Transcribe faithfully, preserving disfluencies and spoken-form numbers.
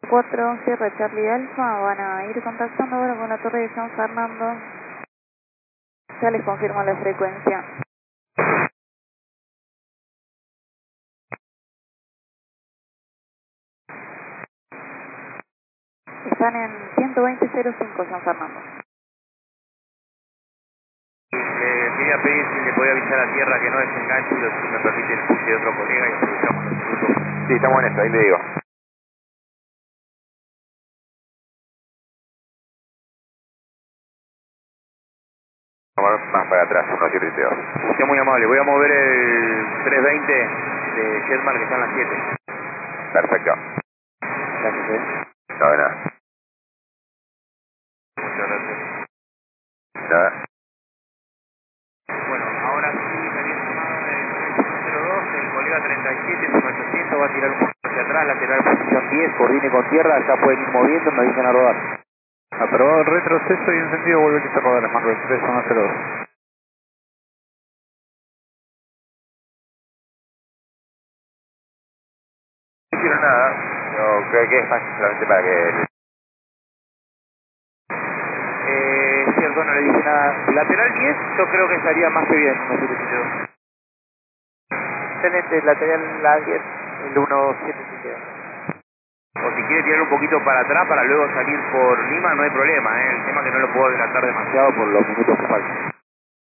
cuatro, Sierra Charlie Alfa, van a ir contactando ahora con la torre de San Fernando. Ya les confirmo la frecuencia. Están en ciento veinte cero cinco San Fernando. Eh, quería pedir si le podía avisar a tierra que no desenganche, pero si me permite el push de otro colega y aprovechamos los minutos. Sí, estamos en eso, ahí le digo. Vamos más para atrás, uno siete dos. Usted es muy amable, voy a mover el trescientos veinte de Jetmar que está en las siete. Perfecto. Gracias, eh. No, de nada. Muchas gracias. Nada. Bueno, ahora sí me viene llamada del cero dos, el colega treinta y siete con ochocientos va a tirar un poco hacia atrás, lateral posición diez, coordine con tierra, ya pueden ir moviendo, me dicen a rodar. Aprobado el retroceso y encendido, vuelve a rodar a Marco tres uno cero dos. No quiero nada. No, creo que es más solamente para que... Eh, es cierto, no le dije nada. Lateral diez, yo creo que estaría más que bien, uno siete siete dos. Excelente, lateral la diez, el uno siete siete dos. O si quiere tirar un poquito para atrás para luego salir por Lima, no hay problema, ¿eh? El tema es que no lo puedo adelantar demasiado por los minutos que faltan.